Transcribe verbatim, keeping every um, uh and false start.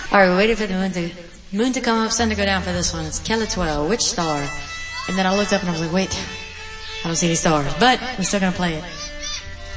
All right, we waited for the moon to moon to come up, sun to go down for this one. It's Kella twelve. Which star? And then I looked up and I was like, wait, I don't see any stars, but we're still gonna play it.